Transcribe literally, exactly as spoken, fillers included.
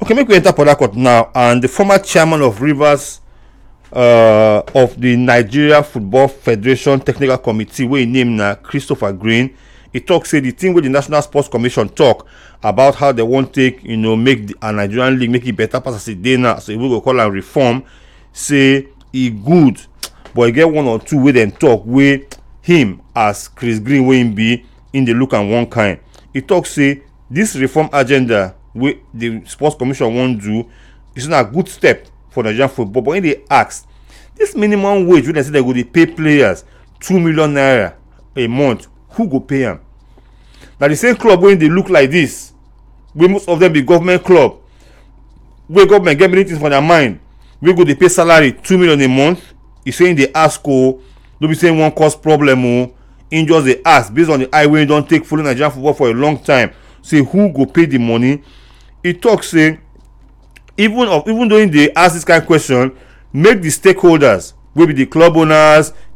Okay, make we enter Port Harcourt now. And the former chairman of Rivers uh, of the Nigeria Football Federation Technical Committee, wey name na Christopher Green, he talk say the thing wey the National Sports Commission talk about how they wan take, you know, make the a Nigerian league make it better pass as e dey now, so we go call am reform. Say e good, but e get one or two wey dem talk wey him as Chris Green wey him be in the look am one kind. He talk say this reform agenda wey the Sports Commission wan do is na good step for Nigerian football, but when they ask this minimum wage wey dem say dem go dey pay players two million naira a month, who go pay am? Na the same club wey dey look like this, wey most of them be government club, wey government get many things for their mind, wey go dey pay salary two million a month. E say im dey ask o, no be say im wan cause problem o, im just dey ask based on the eye wey im don take follow Nigerian football for a long time, say who go pay the money. He talk say even of even though im dey ask this kind of question, make the stakeholders wey be the club owners,